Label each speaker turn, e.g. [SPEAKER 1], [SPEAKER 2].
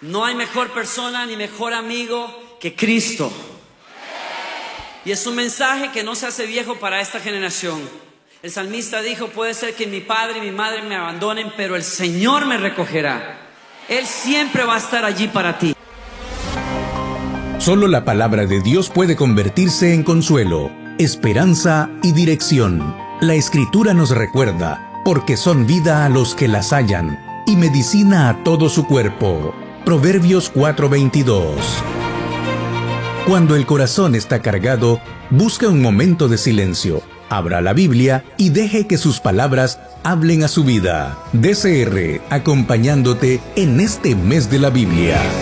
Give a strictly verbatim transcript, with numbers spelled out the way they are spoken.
[SPEAKER 1] No hay mejor persona ni mejor amigo que Cristo. Y es un mensaje que no se hace viejo para esta generación. El salmista dijo, puede ser que mi padre y mi madre me abandonen, pero el Señor me recogerá. Él siempre va a estar allí para ti.
[SPEAKER 2] Solo la palabra de Dios puede convertirse en consuelo, esperanza y dirección. La Escritura nos recuerda, porque son vida a los que las hallan y medicina a todo su cuerpo. Proverbios cuatro veintidós. Cuando el corazón está cargado, busca un momento de silencio. Abra la Biblia y deje que sus palabras hablen a su vida. D C R, acompañándote en este mes de la Biblia.